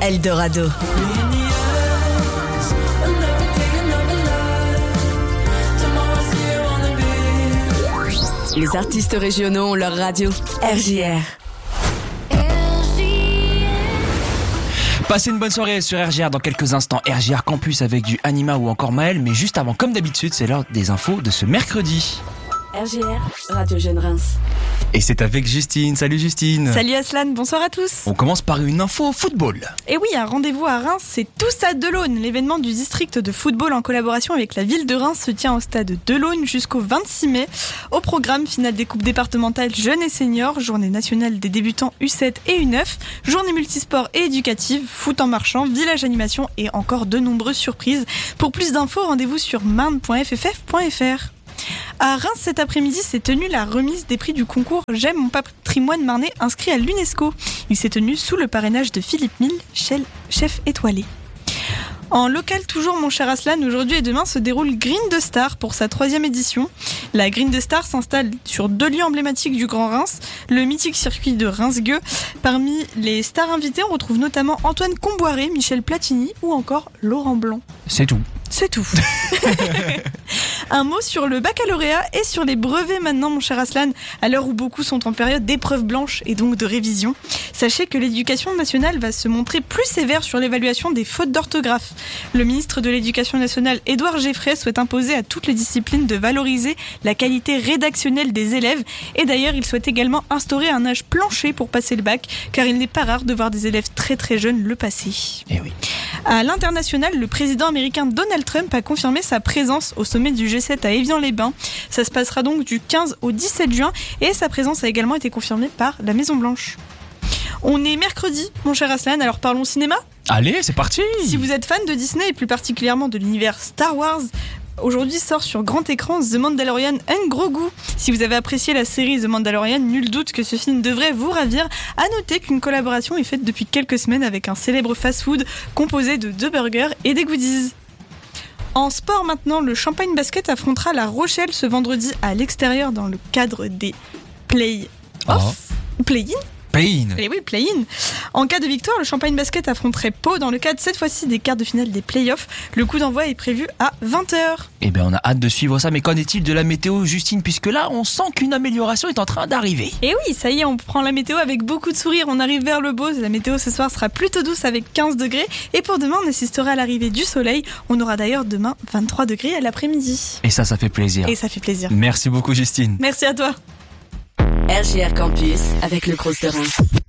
Eldorado. Les artistes régionaux ont leur radio. RJR. Passez une bonne soirée sur RJR dans quelques instants. RJR Campus avec du Anima ou encore Maël. Mais juste avant, comme d'habitude, c'est l'heure des infos de ce mercredi. RJR, Radio Jeune Reims. Et c'est avec Justine. Salut Justine. Salut Aslan, bonsoir à tous. On commence par une info football. Et oui, un rendez-vous à Reims, c'est Tous à Delaune. L'événement du district de football en collaboration avec la ville de Reims se tient au stade Delaune jusqu'au 26 mai. Au programme, finale des coupes départementales jeunes et seniors, journée nationale des débutants U7 et U9, journée multisport et éducative, foot en marchand, village animation et encore de nombreuses surprises. Pour plus d'infos, rendez-vous sur marne.fff.fr. À Reims, cet après-midi, s'est tenue la remise des prix du concours J'aime mon patrimoine marnais inscrit à l'UNESCO. Il s'est tenu sous le parrainage de Philippe Mille, chef étoilé. En local toujours, mon cher Aslan, aujourd'hui et demain se déroule Green de Star pour sa 3e édition. La Green de Star s'installe sur 2 lieux emblématiques du Grand Reims, le mythique circuit de Reims-Gueux. Parmi les stars invités, on retrouve notamment Antoine Comboiré, Michel Platini ou encore Laurent Blanc. C'est tout. C'est tout. Un mot sur le baccalauréat et sur les brevets maintenant, mon cher Aslan. À l'heure où beaucoup sont en période d'épreuves blanches et donc de révision, sachez que l'éducation nationale va se montrer plus sévère sur l'évaluation des fautes d'orthographe. Le ministre de l'Éducation nationale, Édouard Geffray, souhaite imposer à toutes les disciplines de valoriser la qualité rédactionnelle des élèves. Et d'ailleurs, il souhaite également instaurer un âge plancher pour passer le bac, car il n'est pas rare de voir des élèves très très jeunes le passer. Eh oui. À l'international, le président américain Donald Trump a confirmé sa présence au sommet du G7 à Évian-les-Bains. Ça se passera donc du 15 au 17 juin et sa présence a également été confirmée par la Maison-Blanche. On est mercredi, mon cher Aslan, alors parlons cinéma. Allez, c'est parti. Si vous êtes fan de Disney et plus particulièrement de l'univers Star Wars, aujourd'hui sort sur grand écran The Mandalorian & Grogu. Si vous avez apprécié la série The Mandalorian, nul doute que ce film devrait vous ravir. À noter qu'une collaboration est faite depuis quelques semaines avec un célèbre fast-food composé de 2 burgers et des goodies. En sport maintenant, le Champagne Basket affrontera La Rochelle ce vendredi à l'extérieur dans le cadre des play-off ou play-in. Play-in. Et oui, play-in. En cas de victoire, le Champagne Basket affronterait Pau dans le cadre cette fois-ci des quarts de finale des play-offs. Le coup d'envoi est prévu à 20h. Eh bien, on a hâte de suivre ça, mais qu'en est-il de la météo, Justine, puisque là, on sent qu'une amélioration est en train d'arriver. Et oui, ça y est, on prend la météo avec beaucoup de sourire, on arrive vers le beau. La météo ce soir sera plutôt douce avec 15 degrés. Et pour demain, on assistera à l'arrivée du soleil. On aura d'ailleurs demain 23 degrés à l'après-midi. Et ça fait plaisir. Et ça fait plaisir. Merci beaucoup, Justine. Merci à toi. RJR Campus avec le Crous de Reims.